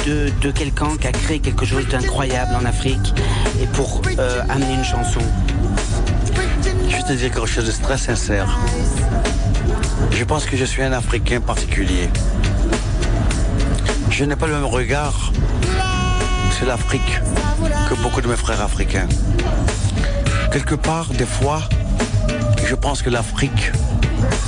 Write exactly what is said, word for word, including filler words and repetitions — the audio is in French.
de, de quelqu'un qui a créé quelque chose d'incroyable en Afrique et pour euh, amener une chanson. Je vais te dire quelque chose de très sincère. Je pense que je suis un Africain particulier. Je n'ai pas le même regard sur l'Afrique que beaucoup de mes frères africains. Quelque part, des fois, je pense que l'Afrique